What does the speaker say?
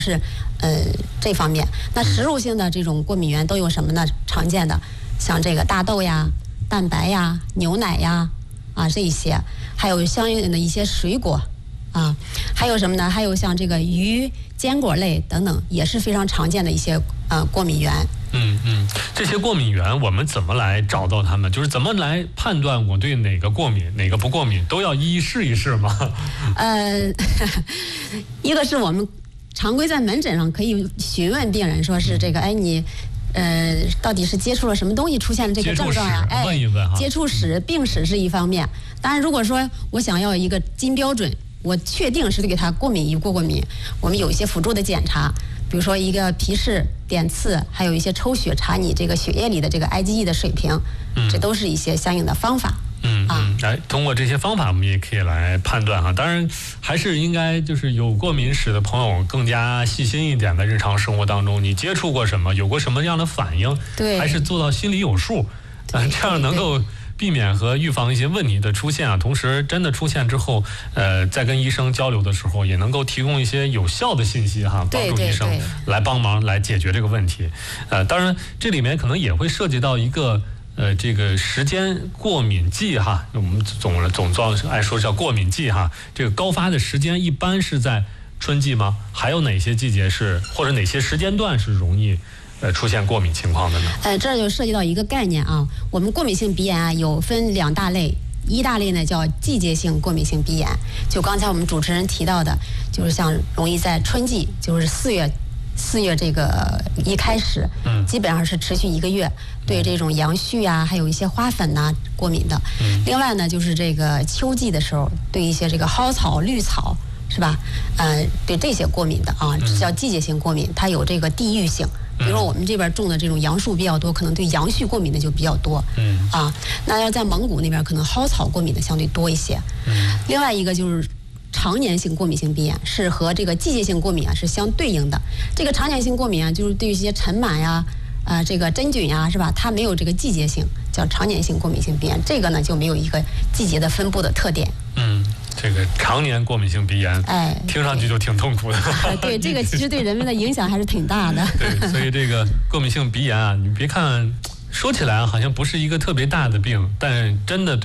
是这方面。那食入性的这种过敏源都有什么呢？常见的像这个大豆呀、蛋白呀、牛奶呀这一些，还有相应的一些水果还有什么呢？还有像这个鱼、坚果类等等，也是非常常见的一些过敏源。 这些过敏源我们怎么来找到它们？就是怎么来判断我对哪个过敏，哪个不过敏，都要一一试一试吗？ 一个是我们常规在门诊上可以询问病人，说是这个，你到底是接触了什么东西出现了这个症状呀？ 问一问哈。 接触史、病史是一方面。当然，如果说我想要一个金标准，我确定是对它过敏与不过敏，我们有一些辅助的检查，比如说一个皮试、点刺，还有一些抽血查你这个血液里的这个 IgE 的水平，这都是一些相应的方法。 来通过这些方法，我们也可以来判断哈。当然，还是应该就是有过敏史的朋友更加细心一点，在日常生活当中，你接触过什么，有过什么样的反应， 对， 还是做到心里有数，这样能够避免和预防一些问题的出现同时真的出现之后，在跟医生交流的时候，也能够提供一些有效的信息帮助医生来帮忙来解决这个问题。当然这里面可能也会涉及到一个这个时间过敏季我们总爱说叫过敏季这个高发的时间一般是在春季吗？还有哪些季节是或者哪些时间段是容易出现过敏情况的呢？ 这就涉及到一个概念我们过敏性鼻炎有分2大类，一大类呢叫季节性过敏性鼻炎，就刚才我们主持人提到的，就是像容易在春季，就是4月这个一开始，基本上是持续1个月，对这种杨絮还有一些花粉过敏的。另外呢，就是这个秋季的时候，对一些这个蒿草、绿草是吧？对这些过敏的这叫季节性过敏，它有这个地域性。比如说我们这边种的这种杨树比较多，可能对杨絮过敏的就比较多。那要在蒙古那边，可能蒿草过敏的相对多一些。另外一个就是常年性过敏性鼻炎，是和这个季节性过敏是相对应的。这个常年性过敏就是对一些尘螨这个真菌是吧？它没有这个季节性，叫常年性过敏性鼻炎。这个呢就没有一个季节的分布的特点。 这个常年过敏性鼻炎，听上去就挺痛苦的。 对，这个其实对人们的影响还是挺大的。 对，所以这个过敏性鼻炎你别看说起来好像不是一个特别大的病，但真的对